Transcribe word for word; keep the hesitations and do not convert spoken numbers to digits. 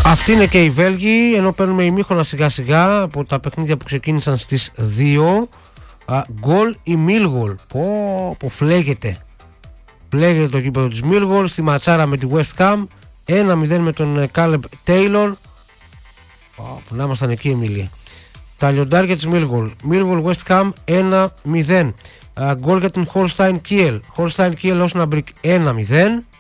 Αυτή είναι και οι Βέλγοι, ενώ παίρνουμε ημίχρονα σιγά σιγά από τα παιχνίδια που ξεκίνησαν στις δύο. Γκολ ή Millwall. Πω, πω φλέγεται. Φλέγεται το κήπεδο της Millwall στη ματσάρα με τη West Ham. ένα μηδέν με τον Caleb Taylor. Που να ήμασταν εκεί, Εμίλια. Τα λιοντάρια της Millwall. Millwall West Ham ένα μηδέν. Γκολ για την Holstein Kiel. Holstein Kiel Osnabrück ένα μηδέν.